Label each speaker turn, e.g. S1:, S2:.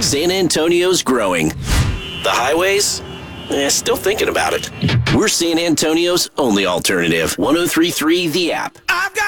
S1: San Antonio's growing. The highways? Still thinking about it. We're San Antonio's only alternative. 103.3 The App.
S2: I've got